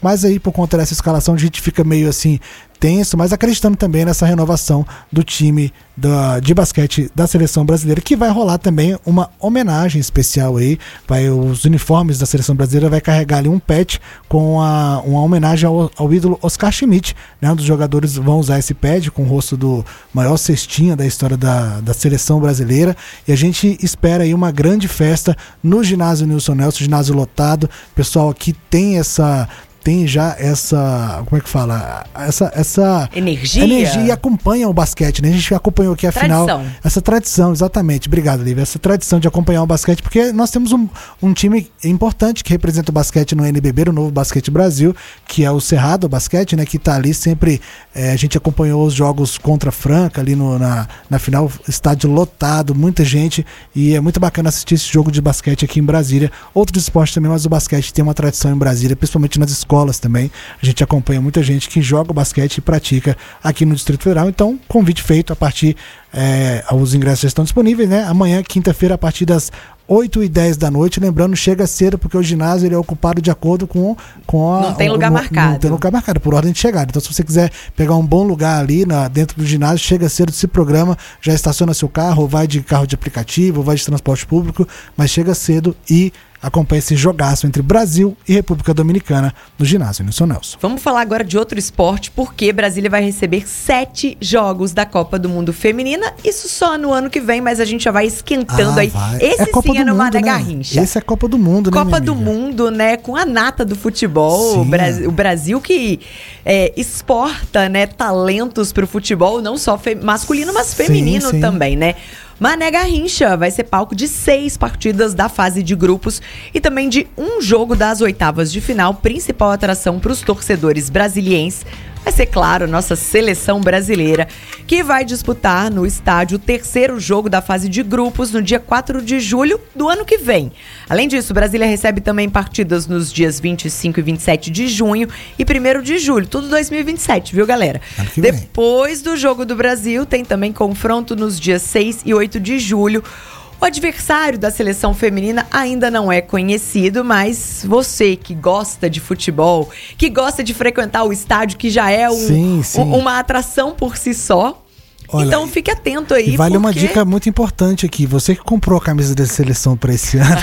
mas aí por conta dessa escalação a gente fica meio assim tenso, mas acreditando também nessa renovação do time de basquete da seleção brasileira, que vai rolar também uma homenagem especial aí, os uniformes da seleção brasileira vai carregar ali um pad com uma homenagem ao ídolo Oscar Schmidt, né? Um dos jogadores vão usar esse pad com o rosto do maior cestinha da história da seleção brasileira, e a gente espera aí uma grande festa no ginásio Nilson Nelson, ginásio lotado. Pessoal aqui tem já essa, como é que fala? Essa energia e acompanha o basquete, né? A gente acompanhou aqui a final. Essa tradição, exatamente. Obrigado, Lívia. Essa tradição de acompanhar o basquete, porque nós temos um time importante que representa o basquete no NBB, o Novo Basquete Brasil, que é o Cerrado Basquete, né? Que tá ali sempre, a gente acompanhou os jogos contra a Franca ali na final, estádio lotado, muita gente, e é muito bacana assistir esse jogo de basquete aqui em Brasília. Outros esportes também, mas o basquete tem uma tradição em Brasília, principalmente nas escolas também. A gente acompanha muita gente que joga o basquete e pratica aqui no Distrito Federal. Então, convite feito a partir, os ingressos já estão disponíveis, né? Amanhã, quinta-feira, a partir das 8h10 da noite. Lembrando, chega cedo, porque o ginásio ele é ocupado de acordo com a... Não tem lugar marcado. Não tem lugar marcado, por ordem de chegada. Então, se você quiser pegar um bom lugar ali dentro do ginásio, chega cedo, se programa, já estaciona seu carro, ou vai de carro de aplicativo, ou vai de transporte público, mas chega cedo e acompanha esse jogaço entre Brasil e República Dominicana no ginásio Nilson Nelson. Vamos falar agora de outro esporte, porque Brasília vai receber 7 jogos da Copa do Mundo Feminina. Isso só no ano que vem, mas a gente já vai esquentando aí. Vai. Esse Copa sim é no Mané Garrincha. Esse é Copa do Mundo, né, Copa do Mundo, né? Com a nata do futebol. O Brasil que exporta, né, talentos pro futebol, não só masculino, mas feminino também, né? Mané Garrincha vai ser palco de 6 partidas da fase de grupos e também de um jogo das oitavas de final. Principal atração para os torcedores brasilienses vai ser, claro, nossa seleção brasileira, que vai disputar no estádio o terceiro jogo da fase de grupos no dia 4 de julho do ano que vem. Além disso, Brasília recebe também partidas nos dias 25 e 27 de junho e 1º de julho, tudo 2027, viu, galera? Depois do Jogo do Brasil, tem também confronto nos dias 6 e 8 de julho. O adversário da seleção feminina ainda não é conhecido, mas você que gosta de futebol, que gosta de frequentar o estádio, que já é uma atração por si só, olha, então fique atento aí. E vale uma dica muito importante aqui. Você que comprou a camisa da seleção para esse ano,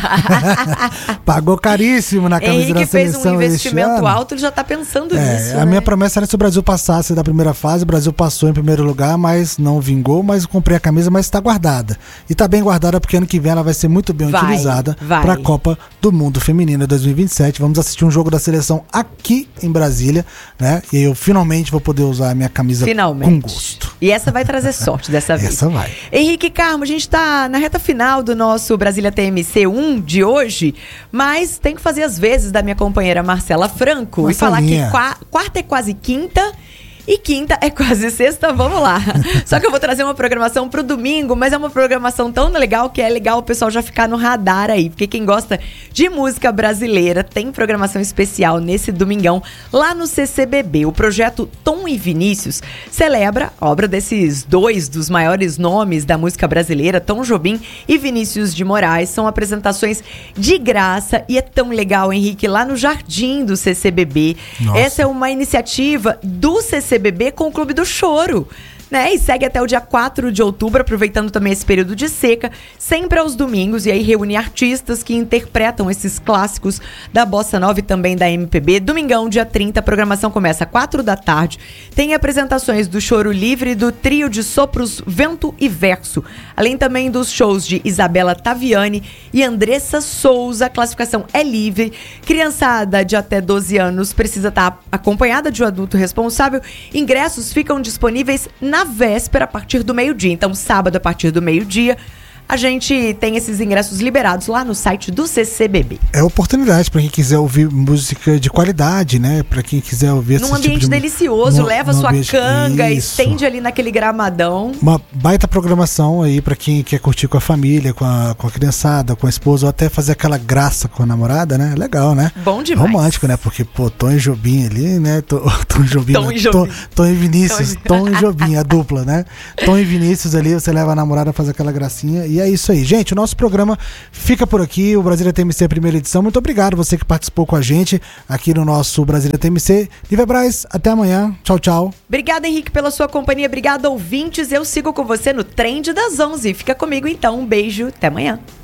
pagou caríssimo na camisa da seleção. Henrique fez um investimento alto, ele já tá pensando nisso. A minha promessa era se o Brasil passasse da primeira fase. O Brasil passou em primeiro lugar, mas não vingou. Mas eu comprei a camisa, mas está guardada. E está bem guardada porque ano que vem ela vai ser muito bem utilizada para a Copa do Mundo Feminina 2027. Vamos assistir um jogo da seleção aqui em Brasília, né? E eu finalmente vou poder usar a minha camisa com gosto. E essa vai trazer sorte dessa vez. Essa vai. Henrique Carmo, a gente tá na reta final do nosso Brasília TMC 1 de hoje, mas tem que fazer as vezes da minha companheira Marcela Franco e falar que quarta é quase quinta e quinta é quase sexta, vamos lá. Só que eu vou trazer uma programação pro domingo, mas é uma programação tão legal que é legal o pessoal já ficar no radar aí, porque quem gosta de música brasileira tem programação especial nesse domingão lá no CCBB. O projeto Tom e Vinícius celebra a obra desses dois dos maiores nomes da música brasileira, Tom Jobim e Vinícius de Moraes. São apresentações de graça e é tão legal, Henrique, lá no Jardim do CCBB. Nossa. Essa é uma iniciativa do CCBB com o Clube do Choro, né? E segue até o dia 4 de outubro, aproveitando também esse período de seca, sempre aos domingos, e aí reúne artistas que interpretam esses clássicos da Bossa Nova e também da MPB. Domingão, dia 30, a programação começa às 4 da tarde. Tem apresentações do Choro Livre, do trio de sopros Vento e Verso, além também dos shows de Isabela Taviani e Andressa Souza. A classificação é livre. Criançada de até 12 anos precisa estar acompanhada de um adulto responsável. Ingressos ficam disponíveis na véspera, a partir do meio-dia. Então, sábado, a partir do meio-dia, a gente tem esses ingressos liberados lá no site do CCBB. É oportunidade para quem quiser ouvir música de qualidade, né? Para quem quiser ouvir esse num ambiente tipo de... delicioso, leva sua canga, estende ali naquele gramadão. Uma baita programação aí para quem quer curtir com a família, com a criançada, com a esposa, ou até fazer aquela graça com a namorada, né? Legal, né? Bom demais. Romântico, né? Porque, pô, Tom e Jobim ali, né? Tom e Vinícius, Tom e Jobim, a dupla, né? Tom e Vinícius ali, você leva a namorada, faz aquela gracinha E é isso aí. Gente, o nosso programa fica por aqui. O Brasília TMC, primeira edição. Muito obrigado você que participou com a gente aqui no nosso Brasília TMC. Lívia Braz, até amanhã. Tchau, tchau. Obrigada, Henrique, pela sua companhia. Obrigada, ouvintes. Eu sigo com você no Trend das 11. Fica comigo, então. Um beijo. Até amanhã.